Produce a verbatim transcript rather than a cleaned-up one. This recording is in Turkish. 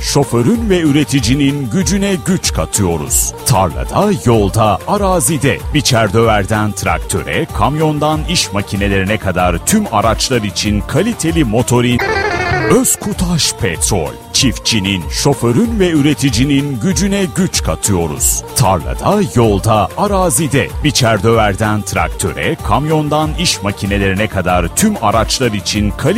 şoförün ve üreticinin gücüne güç katıyoruz. Tarlada, yolda, arazide, biçerdöverden traktöre, kamyondan iş makinelerine kadar tüm araçlar için kaliteli motorin. Özkutaş Petrol, çiftçinin, şoförün ve üreticinin gücüne güç katıyoruz. Tarlada, yolda, arazide, biçerdöverden traktöre, kamyondan iş makinelerine kadar tüm araçlar için kaliteli